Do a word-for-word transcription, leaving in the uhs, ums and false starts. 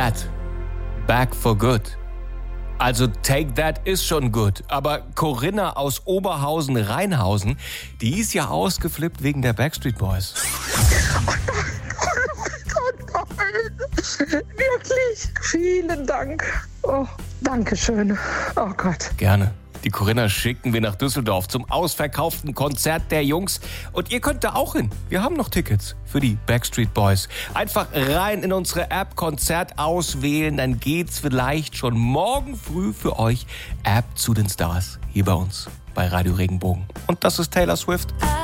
That, Back for Good. Also Take That ist schon gut, aber Corinna aus Oberhausen-Rheinhausen, die ist ja ausgeflippt wegen der Backstreet Boys. Oh nein, wirklich, vielen Dank. Oh, danke schön. Oh Gott. Gerne. Die Corinna schicken wir nach Düsseldorf zum ausverkauften Konzert der Jungs. Und ihr könnt da auch hin. Wir haben noch Tickets für die Backstreet Boys. Einfach rein in unsere App Konzert auswählen, dann geht's vielleicht schon morgen früh für euch App zu den Stars hier bei uns bei Radio Regenbogen. Und das ist Taylor Swift.